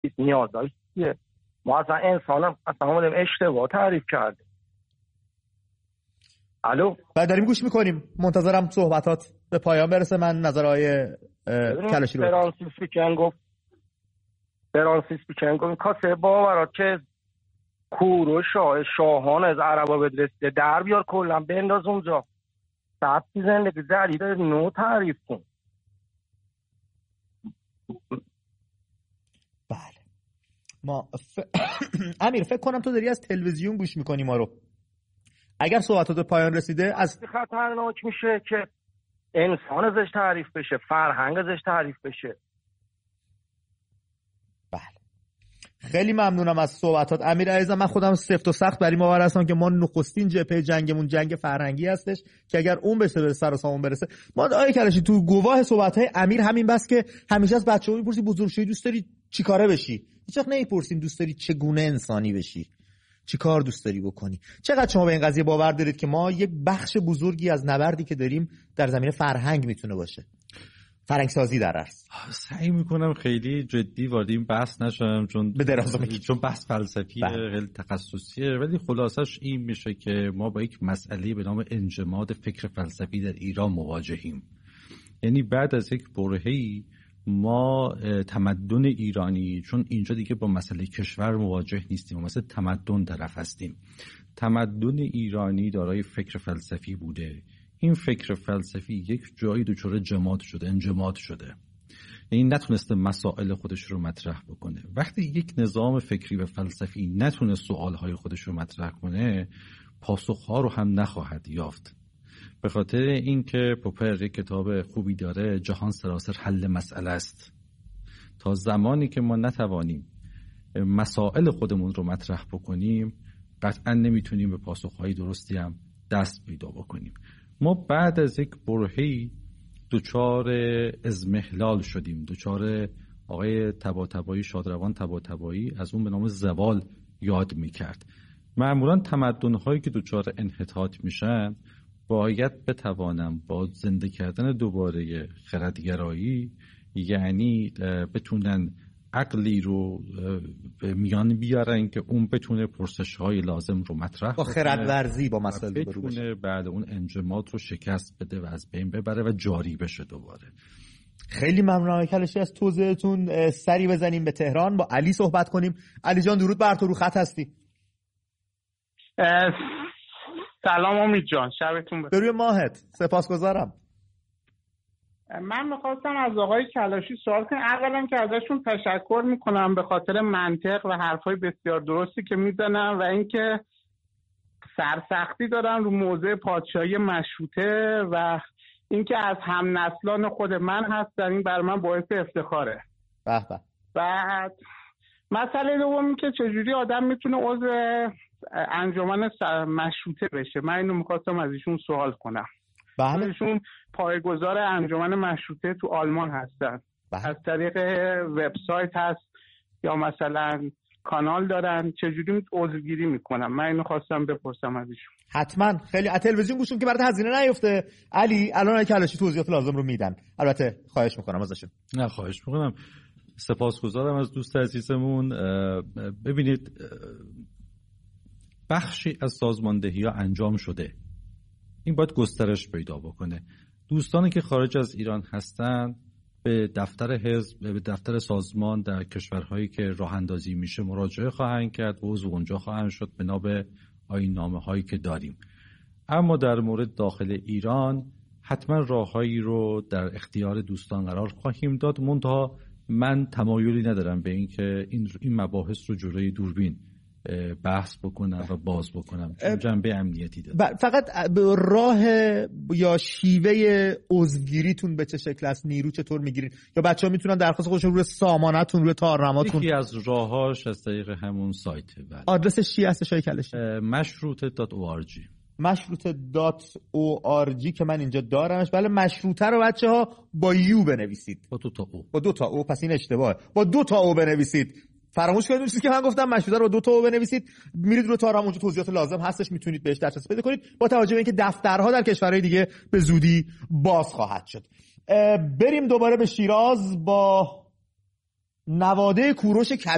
پرسید نیازش چیه. ما اصلا انسان اصلا اشتباه تعریف کرده. الو داریم گوش میکنیم، منتظرم صحبتات به پایان برسه. من نظرهای کلاشی رو فرانسیس بیکن گفت کاسه باورات که کوروش شاهان از عربا بدرسته در بیار کلن بنداز اونجا سبتی زندگی جدید نو تعریف کن. بله ما امیر فکر کنم تو داری از تلویزیون گوش میکنی ما رو. اگر صحبتات به پایان رسیده از خطرناک میشه که انسان ازش تعریف بشه، فرهنگ ازش تعریف بشه. بله خیلی ممنونم از صحبتات امیر عزیزم. من خودم سفت و سخت بر این باور هستم که ما نخستین جبهه جنگمون جنگ فرهنگی هستش که اگر اون بشه به سر و سامون برسه. ما آیه کلاشی تو گواه صحبت‌های امیر همین بس که همیشه از بچه‌ها میپرسی بزرگشوی دوست داری چیکاره بشی، هیچ وقت نمیپرسیم دوست داری چگونه انسانی بشی، چی کار دوست داری بکنی. چقدر شما به این قضیه باور دارید که ما یک بخش بزرگی از نبردی که داریم در زمینه فرهنگ میتونه باشه، فرهنگ سازی در اصل؟ سعی میکنم خیلی جدی وارد این بحث نشم چون بحث فلسفی خیلی تخصصیه، ولی خلاصش این میشه که ما با یک مسئله به نام انجماد فکر فلسفی در ایران مواجهیم. یعنی بعد از یک برهه‌ای ما تمدن ایرانی، چون اینجا دیگه با مسئله کشور مواجه نیستیم، ما مثل تمدن طرف هستیم. تمدن ایرانی دارای فکر فلسفی بوده. این فکر فلسفی یک جایی دچار جماد شده، انجماد شده، یعنی نتونسته مسائل خودش رو مطرح بکنه. وقتی یک نظام فکری و فلسفی نتونه سوالهای خودش رو مطرح کنه، پاسخها رو هم نخواهد یافت. به خاطر اینکه پوپر یک کتاب خوبی داره، جهان سراسر حل مسئله است. تا زمانی که ما نتوانیم مسائل خودمون رو مطرح بکنیم، قطعا نمیتونیم به پاسخهای درستی هم دست پیدا بکنیم. ما بعد از یک برهه‌ای دچار اضمحلال شدیم، دچار آقای طباطبایی، شادروان طباطبایی از اون به نام زوال یاد میکرد. معمولا تمدن‌هایی که دچار انحطاط میشن باید بتوانم با زنده کردن دوباره خردگرایی، یعنی بتونن عقلی رو به میان بیارن که اون بتونه پرسش‌های لازم رو مطرح با خردورزی با مسئله روبرو بشه، بعد اون انجماد رو شکست بده و از بین ببره و جاری بشه دوباره. خیلی ممنونم کلاشی از توضیحتون. سری بزنیم به تهران با علی صحبت کنیم. علی جان درود بر تو، رو خط هستی. سلام امید جان، شبتون بخیر. به روی ماهت، سپاسگزارم. من میخواستم از آقای کلاشی سوال کنم. اولا که ازشون تشکر میکنم به خاطر منطق و حرفای بسیار درستی که میزنن و اینکه سرسختی دارن رو موضوع پادشاهی مشروطه و اینکه از هم نسلان خود من هستن. این برای من باعث افتخاره. به به. بعد مسئله دوم که چجوری آدم میتونه عضو انجمن مشروطه بشه، من اینو میخواستم از ایشون سوال کنم. بله. ایشون پایه‌گذار انجمن مشروطه تو آلمان هستن. بله. از طریق وبسایت هست یا مثلا کانال دارن، چجوری عضوگیری میکنن؟ من اینو خواستم بپرسم از ایشون. حتما. خیلی از تلویزیون گوشون که برات هزینه نیفته. علی الان کلاشی توضیحات لازم رو میدن. البته خواهش میکنم ازشون. نه خواهش میکنم. سپاسگزارم از دوست عزیزمون. ببینید بخشی از سازماندهی‌ها انجام شده، این باید گسترش پیدا بکنه. دوستانی که خارج از ایران هستن به دفتر حزب، به دفتر سازمان در کشورهایی که راه اندازی میشه مراجعه خواهند کرد و عضو اونجا خواهند شد بنا به آیین‌نامه هایی که داریم. اما در مورد داخل ایران حتما راههایی رو در اختیار دوستان قرار خواهیم داد. منتها من تمایلی ندارم به اینکه این مباحث رو جلوی دوربین بحث بکنم و باز بکنم، جنبه امنیتی داره. فقط راه یا شیوه عضوگیریتون به چه شکل است؟ نیرو چطور میگیرین؟ یا بچه‌ها میتونن درخواست خودشون روی سامانتون، روی تارنماتون؟ یکی از راهاش از طریق همون سایته. بله. آدرسش چی هستش آقای کلاشی؟ مشروطه.org. مشروطه.org که من اینجا دارمش. بله مشروطه رو بچه‌ها با یو بنویسید، با 2 تا او. با 2 تا او، پس این اشتباهه. با 2 تا او بنویسید. فراموش کنید اون چیزی که من گفتم، مشروطه رو با 2 تا او بنویسید. میرید رو تارم، اونجا توضیحات لازم هستش، میتونید بهش دسترسی پیدا کنید. با توجه به اینکه دفترها در کشورهای دیگه به زودی باز خواهد شد. بریم دوباره به شیراز با نواده کوروش